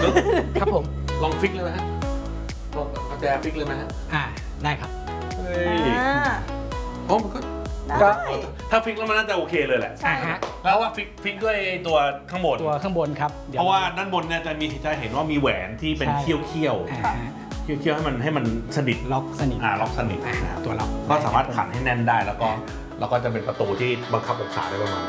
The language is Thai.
ครับผมลองฟิกเลยไหมฮะลองกุญแจฟิกเลยไหมฮะได้ครับเฮ้ยอ่าโอ้มันก็ได้ถ้าฟิกแล้วมันน่าจะโอเคเลยแหละใช่ฮะแล้วว่าฟิกด้วยตัวข้างบนตัวข้างบนครับดี๋ยเพราะว่าด้านบนเนี่ยจะเห็นว่ามีแหวนที่เป็นใช่เขี้ยวฮะให้มันสนิทล็อกสนิทล็อกสนิทนะครับตัวล็อกก็สามารถขันให้แน่นได้แล้วก็จะเป็นประตูที่บังคับองศาได้ประมาณ